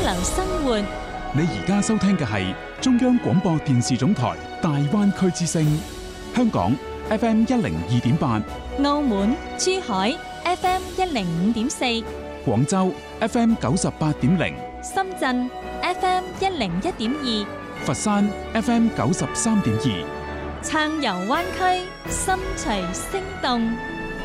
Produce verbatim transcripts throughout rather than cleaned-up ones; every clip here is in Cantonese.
流生活。 你而家收聽嘅係中央廣播電視總台大灣區之聲，香港 F M 一零二點八， 澳門、珠海 F M 一零五點四， 廣州 F M 九十八點零， 深圳 F M 一零一點二， 佛山 F M 九十三點二， 暢遊灣區，心隨聲動。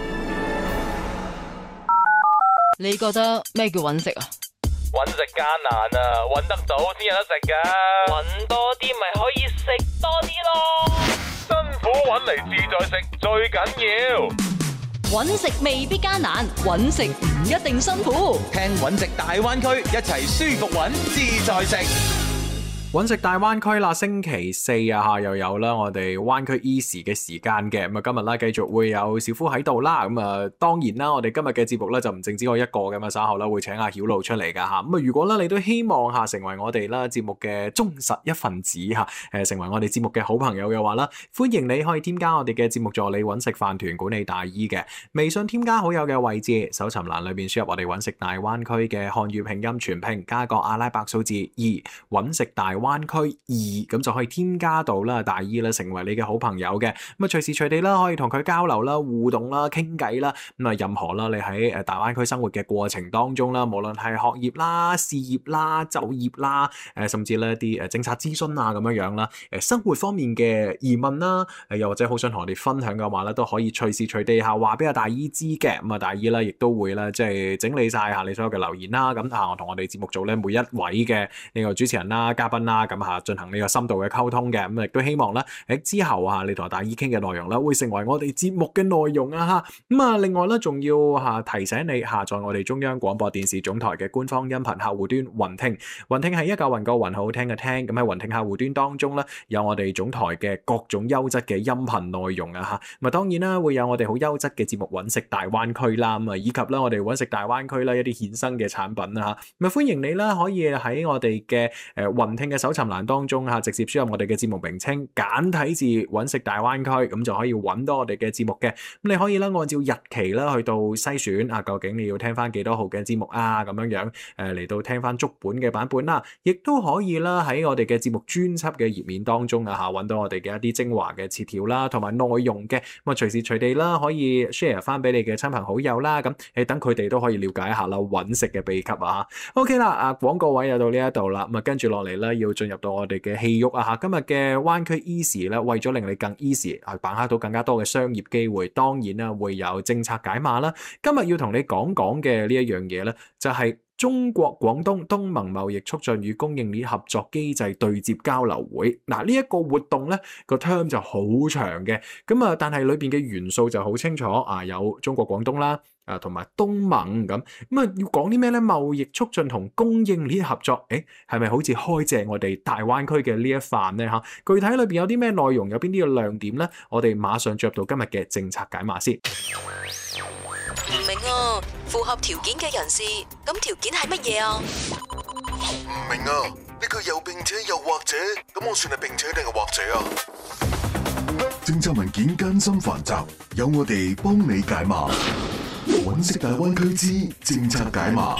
你覺得咩叫揾食啊？ 揾食艱難啊，揾得到先有得食噶。揾多啲咪可以食多啲咯。辛苦揾嚟自在食最緊要。 揾食未必艱難，揾食唔一定辛苦。 聽揾食大灣區，一齊舒服揾自在食。 揾食大灣區啦，星期四啊嚇又有啦，我哋灣區 Easy 嘅時間嘅。咁啊今日啦繼續會有小夫喺度啦，咁啊當然啦，我哋今日嘅節目咧就唔淨止我一個嘅嘛，稍後啦會請阿曉露出嚟噶嚇。咁啊如果咧你都希望嚇成為我哋啦節目嘅忠實一份子嚇，誒成為我哋節目嘅好朋友嘅話啦，歡迎你可以添加我哋嘅節目助理揾食飯團管理大姨嘅微信添加好友嘅位置，搜尋欄裏邊輸入我哋揾食大灣區嘅漢語拼音全拼加個阿拉伯數字二，揾食大灣區二，咁就可以添加到啦大姨啦，成為你嘅好朋友嘅。咁啊隨時隨地啦可以同佢交流啦、互動啦、傾偈啦。咁啊任何啦你喺誒大灣區生活嘅過程當中啦，無論係學業啦、事業啦、就業啦，誒甚至咧一啲誒政策諮詢啊咁樣樣啦，誒生活方面嘅疑問啦，誒又或者好想同我哋分享嘅話咧，都可以隨時隨地下話俾阿大姨知嘅。咁啊大姨咧亦都會咧即係整理晒下你所有嘅留言啦。咁啊我同我哋節目組咧每一位嘅呢個主持人啦、嘉賓啦咁啊進行呢個深度嘅溝通嘅。咁亦都希望咧喺之後啊你同大姨傾嘅內容咧會成為我哋節目嘅內容啊嚇。咁啊另外咧仲要嚇提醒你下載我哋中央廣播電視總台嘅官方音頻客戶端雲聽。雲聽係一個雲個雲好聽嘅聽。咁喺雲聽客戶端當中咧有我哋總台嘅各種優質嘅音頻內容啊嚇。咁啊當然啦會有我哋好優質嘅節目揾食大灣區啦。咁啊以及咧我哋揾食大灣區啦一啲衍生嘅產品啦嚇。咁啊歡迎你啦可以喺我哋嘅誒雲聽嘅搜尋欄當中嚇直接輸入我哋嘅節目名稱簡體字揾食大灣區，咁就可以揾到我哋嘅節目嘅。咁你可以啦按照日期啦去到篩選啊，究竟你要聽翻幾多號嘅節目啊咁樣樣誒嚟到聽翻足本嘅版本啦，亦都可以啦喺我哋嘅節目專輯嘅頁面當中啊嚇揾到我哋嘅一啲精華嘅詞條啦同埋內容嘅。咁啊隨時隨地啦可以 share 翻俾你嘅親朋好友啦，咁誒等佢哋都可以了解一下啦揾食嘅秘笈啊。OK 啦，啊廣告位又到呢一度啦，咁啊跟住落嚟咧要進入到我哋嘅戲肉啊嚇。今日嘅灣區 Easy 咧，為咗令你更 easy 啊，把握到更加多嘅商業機會，當然啦會有政策解碼啦。今日要同你講講嘅呢一樣嘢咧，就係、是、中國廣東東盟貿易促進與供應鏈合作機制對接交流會。嗱呢一個活動咧個 term 就好長嘅，咁啊但係裏邊嘅元素就好清楚啊，有中國廣東啦。啊，同埋東盟咁，咁啊要講啲咩咧？貿易促進同供應鏈合作，誒係咪好似開正我哋大灣區嘅呢一範咧嚇？具體裏邊有啲咩內容，有邊啲嘅亮點咧？我哋馬上進入到今日嘅政策解碼先。 唔明啊，符合條件嘅人士，咁條件係乜嘢啊？ 唔明啊，呢個又並且又或者，咁我算係並且定係或者啊？政策文件艱辛繁雜，有我哋幫你解碼。揾食大灣區之政策解碼。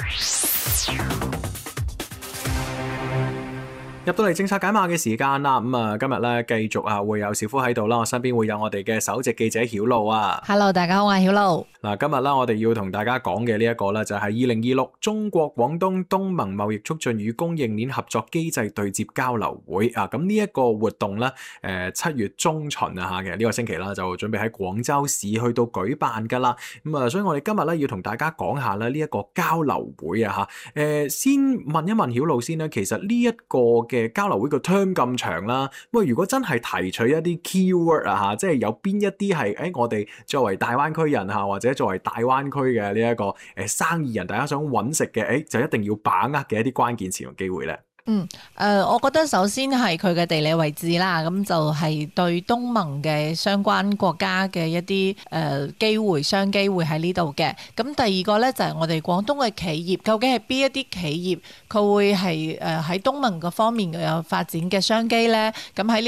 入到嚟政策解碼嘅時間啦，咁啊今日咧繼續啊會有小夫喺度啦，我身邊會有我哋嘅首席記者曉露啊。 Hello， 大家好，我係曉露。 嗱，今日啦我哋要同大家講嘅呢一個咧就係二零二六中國廣東東盟貿易促進與供應鏈合作機制對接交流會啊。咁呢一個活動咧，誒七月中旬啊吓嘅呢個星期啦，就準備喺廣州市去到舉辦噶啦。咁啊，所以我哋今日咧要同大家講下咧呢一個交流會啊吓。誒，先問一問曉露先啦，其實呢一個嘅交流會個 term 咁長啦，喂，如果真係提取一啲 keyword 啊嚇，即係有邊一啲係誒我哋作為大灣區人嚇，或者作為大灣區嘅呢一個誒生意人，大家想揾食嘅誒，就一定要把握嘅一啲關鍵詞同機會咧。 嗯，誒、呃，我覺得首先係佢嘅地理位置啦，咁就係對東盟嘅相關國家嘅一啲誒機會、商機會喺呢度嘅。咁第二個咧就係、是、我哋廣東嘅企業，究竟係邊一啲企業佢會係誒喺東盟嗰方面有發展嘅商機咧？咁喺呢